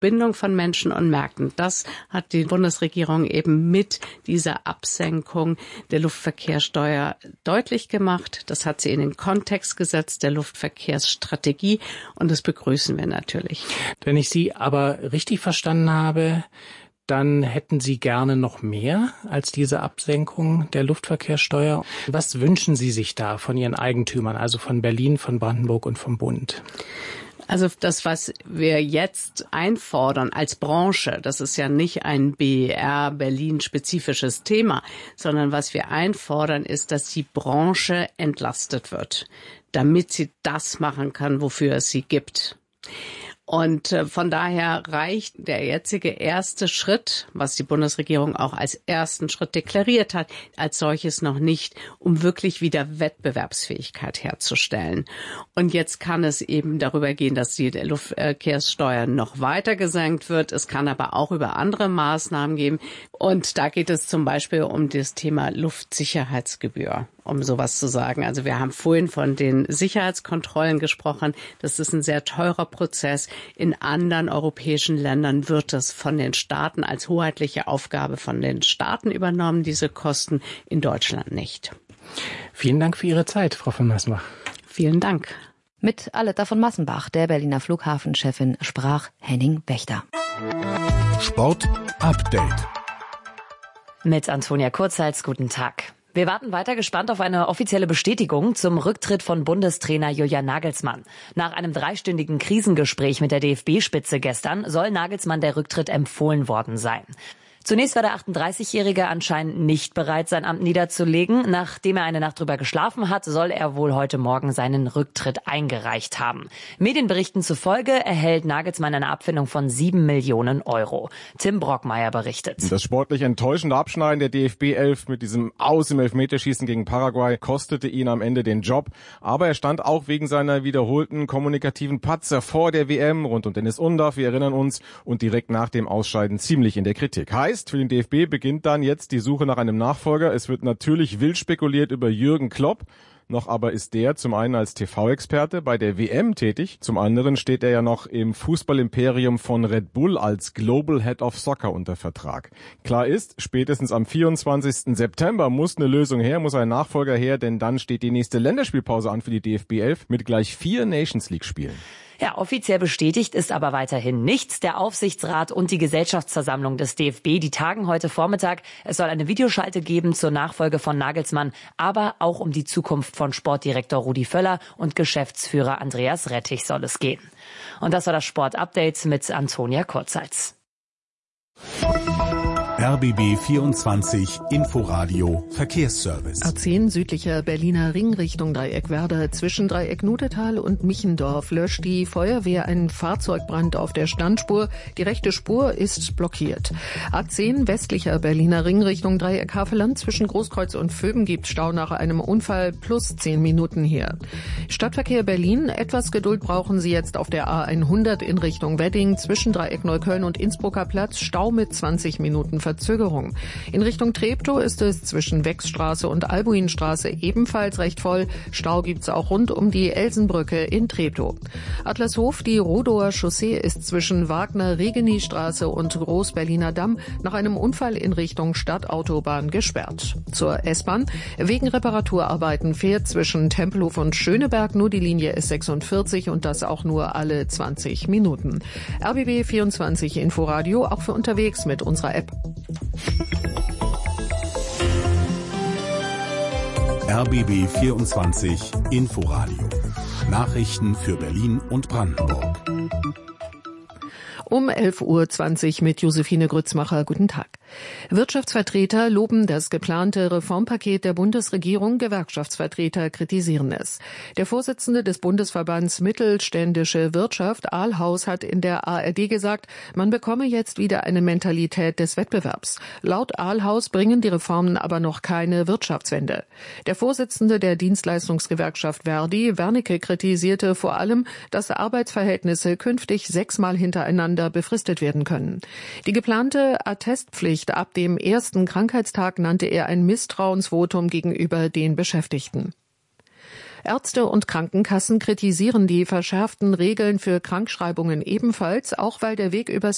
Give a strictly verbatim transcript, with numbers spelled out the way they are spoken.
Bindung von Menschen und Märkten. Das hat die Bundesregierung eben mit dieser Absenkung der Luftverkehrssteuer deutlich gemacht. Das hat sie in den Kontext gesetzt der Luftverkehrsstrategie und das begrüßen wir natürlich. Wenn ich Sie aber richtig verstanden habe, dann hätten Sie gerne noch mehr als diese Absenkung der Luftverkehrssteuer. Was wünschen Sie sich da von Ihren Eigentümern, also von Berlin, von Brandenburg und vom Bund? Also das, was wir jetzt einfordern als Branche, das ist ja nicht ein B E R Berlin-spezifisches Thema, sondern was wir einfordern, ist, dass die Branche entlastet wird, damit sie das machen kann, wofür es sie gibt. Und von daher reicht der jetzige erste Schritt, was die Bundesregierung auch als ersten Schritt deklariert hat, als solches noch nicht, um wirklich wieder Wettbewerbsfähigkeit herzustellen. Und jetzt kann es eben darüber gehen, dass die Luftverkehrssteuer noch weiter gesenkt wird. Es kann aber auch über andere Maßnahmen gehen. Und da geht es zum Beispiel um das Thema Luftsicherheitsgebühr, um sowas zu sagen. Also wir haben vorhin von den Sicherheitskontrollen gesprochen. Das ist ein sehr teurer Prozess. In anderen europäischen Ländern wird das von den Staaten als hoheitliche Aufgabe von den Staaten übernommen, diese Kosten, in Deutschland nicht. Vielen Dank für Ihre Zeit, Frau von Massenbach. Vielen Dank. Mit Aletta von Massenbach, der Berliner Flughafenchefin, sprach Henning Wächter. Sport Update. Mit Antonia Kurzhals, guten Tag. Wir warten weiter gespannt auf eine offizielle Bestätigung zum Rücktritt von Bundestrainer Julian Nagelsmann. Nach einem dreistündigen Krisengespräch mit der D F B-Spitze gestern soll Nagelsmann der Rücktritt empfohlen worden sein. Zunächst war der achtunddreißigjährige anscheinend nicht bereit, sein Amt niederzulegen. Nachdem er eine Nacht drüber geschlafen hat, soll er wohl heute Morgen seinen Rücktritt eingereicht haben. Medienberichten zufolge erhält Nagelsmann eine Abfindung von sieben Millionen Euro. Tim Brockmeier berichtet. Das sportlich enttäuschende Abschneiden der D F B elf mit diesem Aus im Elfmeterschießen gegen Paraguay kostete ihn am Ende den Job. Aber er stand auch wegen seiner wiederholten kommunikativen Patzer vor der W M rund um Dennis Undaff, wir erinnern uns, und direkt nach dem Ausscheiden ziemlich in der Kritik. Heißt, für den D F B beginnt dann jetzt die Suche nach einem Nachfolger. Es wird natürlich wild spekuliert über Jürgen Klopp. Noch aber ist der zum einen als T V-Experte bei der W M tätig, zum anderen steht er ja noch im Fußballimperium von Red Bull als Global Head of Soccer unter Vertrag. Klar ist, spätestens am vierundzwanzigsten September muss eine Lösung her, muss ein Nachfolger her, denn dann steht die nächste Länderspielpause an für die D F B elf mit gleich vier Nations League-Spielen. Ja, offiziell bestätigt ist aber weiterhin nichts. Der Aufsichtsrat und die Gesellschaftsversammlung des D F B, die tagen heute Vormittag. Es soll eine Videoschalte geben zur Nachfolge von Nagelsmann, aber auch um die Zukunft von Sportdirektor Rudi Völler und Geschäftsführer Andreas Rettich soll es gehen. Und das war das Sport-Update mit Antonia Kurzhals. R B B vierundzwanzig Inforadio Verkehrsservice. A zehn südlicher Berliner Ring Richtung Dreieckwerder zwischen Dreieck Nudetal und Michendorf löscht die Feuerwehr einen Fahrzeugbrand auf der Standspur. Die rechte Spur ist blockiert. A zehn westlicher Berliner Ring Richtung Dreieck Havelland zwischen Großkreuz und Vöben gibt Stau nach einem Unfall plus zehn Minuten hier. Stadtverkehr Berlin, etwas Geduld brauchen Sie jetzt auf der A hundert in Richtung Wedding zwischen Dreieck Neukölln und Innsbrucker Platz. Stau mit zwanzig Minuten Verzögerung. In Richtung Treptow ist es zwischen Wechsstraße und Albuinstraße ebenfalls recht voll. Stau gibt's auch rund um die Elsenbrücke in Treptow. Adlershof, die Rodower Chaussee ist zwischen Wagner-Regeni-Straße und Groß-Berliner Damm nach einem Unfall in Richtung Stadtautobahn gesperrt. Zur S-Bahn. Wegen Reparaturarbeiten fährt zwischen Tempelhof und Schöneberg nur die Linie S sechsundvierzig und das auch nur alle zwanzig Minuten. R B B vierundzwanzig Inforadio auch für unterwegs mit unserer App. R B B vierundzwanzig Inforadio. Nachrichten für Berlin und Brandenburg. Um elf Uhr zwanzig mit Josephine Grützmacher. Guten Tag. Wirtschaftsvertreter loben das geplante Reformpaket der Bundesregierung, Gewerkschaftsvertreter kritisieren es. Der Vorsitzende des Bundesverbands Mittelständische Wirtschaft, Ahlhaus, hat in der A R D gesagt, man bekomme jetzt wieder eine Mentalität des Wettbewerbs. Laut Ahlhaus bringen die Reformen aber noch keine Wirtschaftswende. Der Vorsitzende der Dienstleistungsgewerkschaft Verdi, Wernicke, kritisierte vor allem, dass Arbeitsverhältnisse künftig sechsmal hintereinander befristet werden können. Die geplante Attestpflicht ab dem ersten Krankheitstag nannte er ein Misstrauensvotum gegenüber den Beschäftigten. Ärzte und Krankenkassen kritisieren die verschärften Regeln für Krankschreibungen ebenfalls, auch weil der Weg übers